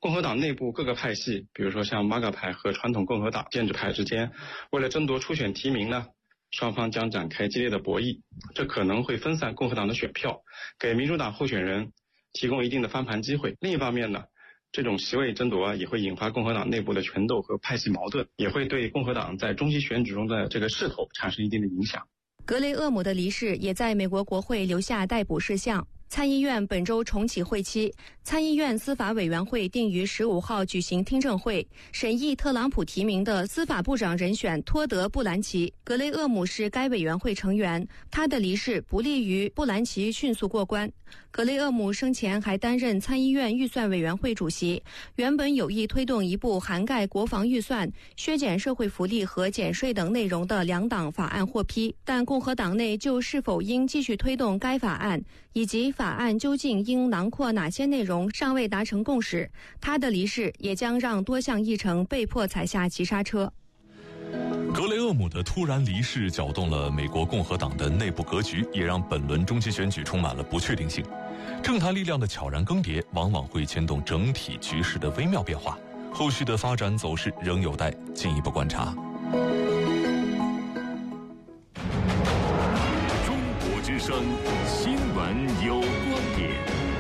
共和党内部各个派系，比如说像 MAGA 派和传统共和党建制派之间，为了争夺初选提名呢，双方将展开激烈的博弈，这可能会分散共和党的选票，给民主党候选人提供一定的翻盘机会。另一方面呢，这种席位争夺也会引发共和党内部的权斗和派系矛盾，也会对共和党在中期选举中的这个势头产生一定的影响。 格雷厄姆的离世也在美国国会留下逮捕事项。参议院本周重启会期，参议院司法委员会定于15号举行听证会，审议特朗普提名的司法部长人选托德·布兰奇。格雷厄姆是该委员会成员，他的离世不利于布兰奇迅速过关。格雷厄姆生前还担任参议院预算委员会主席，原本有意推动一部涵盖国防预算、削减社会福利和减税等内容的两党法案获批，但共和党内就是否应继续推动该法案，以及法案究竟应囊括哪些内容尚未达成共识。他的离世也将让多项议程被迫踩下急刹车。 格雷厄姆的突然离世搅动了美国共和党的内部格局，也让本轮中期选举充满了不确定性。政坛力量的悄然更迭，往往会牵动整体局势的微妙变化。后续的发展走势仍有待进一步观察。 中国之声新闻有观点，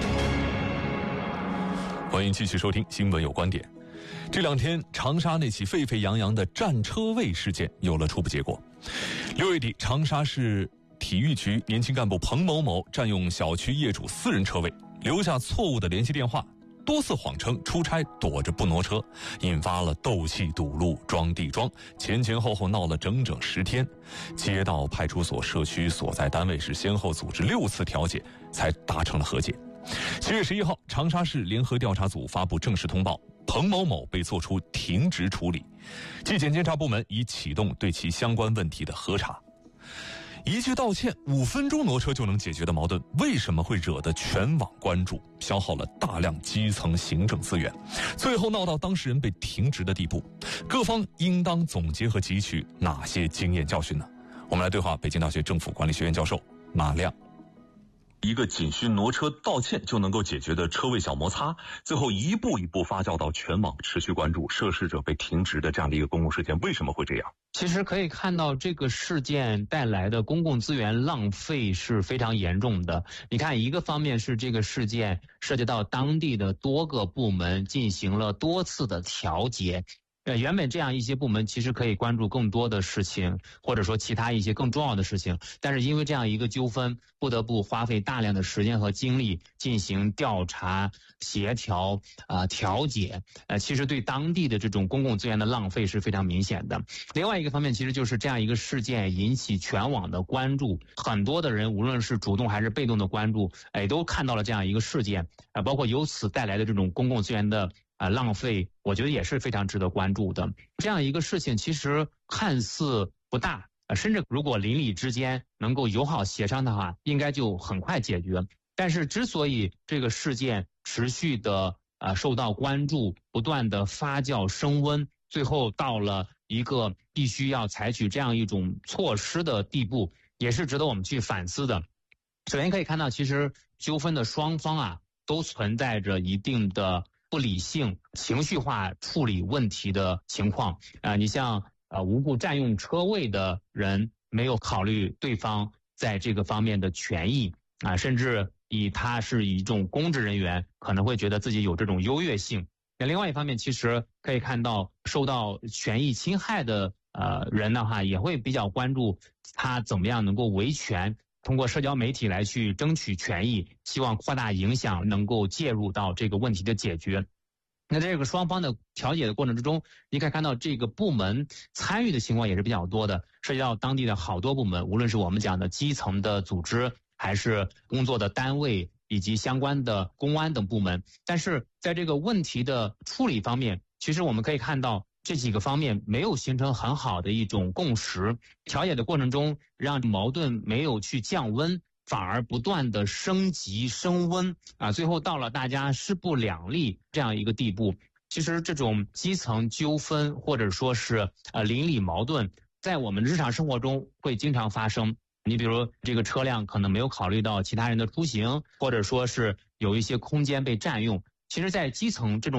欢迎继续收听新闻有观点。这两天长沙那起沸沸扬扬的占车位事件有了初步结果。6月底，长沙市体育局年轻干部彭某某占用小区业主私人车位，留下错误的联系电话，多次谎称出差躲着不挪车，引发了斗气堵路装地桩，前后后闹了整整10天。街道、派出所、社区所在单位是先后组织6次调解，才达成了和解。7月11号，长沙市联合调查组发布正式通报，彭某某被作出停职处理，纪检监察部门已启动对其相关问题的核查。一句道歉，5分钟挪车就能解决的矛盾，为什么会惹得全网关注，消耗了大量基层行政资源，最后闹到当事人被停职的地步？各方应当总结和汲取哪些经验教训呢？我们来对话北京大学政府管理学院教授马亮。 一个仅需挪车道歉就能够解决的车位小摩擦，最后一步一步发酵到全网持续关注涉事者被停职的这样的一个公共事件，为什么会这样？ 其实可以看到，这个事件带来的公共资源浪费是非常严重的。你看，一个方面是这个事件涉及到当地的多个部门进行了多次的调解。原本这样一些部门其实可以关注更多的事情，或者说其他一些更重要的事情，但是因为这样一个纠纷，不得不花费大量的时间和精力进行调查、协调、调解。其实对当地的这种公共资源的浪费是非常明显的。另外一个方面，其实就是这样一个事件引起全网的关注，很多的人无论是主动还是被动的关注，都看到了这样一个事件，包括由此带来的这种公共资源的浪费，我觉得也是非常值得关注的。这样一个事情其实看似不大，甚至如果邻里之间能够友好协商的话，应该就很快解决。但是之所以这个事件持续的受到关注，不断的发酵升温，最后到了一个必须要采取这样一种措施的地步，也是值得我们去反思的。首先可以看到，其实纠纷的双方都存在着一定的不理性、情绪化处理问题的情况。你像无故占用车位的人，没有考虑对方在这个方面的权益甚至他是一种公职人员，可能会觉得自己有这种优越性。那另外一方面，其实可以看到受到权益侵害的人的话，也会比较关注他怎么样能够维权，通过社交媒体来去争取权益，希望扩大影响，能够介入到这个问题的解决。那这个双方的调解的过程之中，你可以看到这个部门参与的情况也是比较多的，涉及到当地的好多部门，无论是我们讲的基层的组织，还是工作的单位，以及相关的公安等部门。但是在这个问题的处理方面，其实我们可以看到这几个方面没有形成很好的一种共识，调解的过程中让矛盾没有去降温，反而不断的升级升温最后到了大家势不两立这样一个地步。其实这种基层纠纷或者说是邻里矛盾，在我们日常生活中会经常发生。你比如这个车辆可能没有考虑到其他人的出行，或者说是有一些空间被占用，其实在基层这种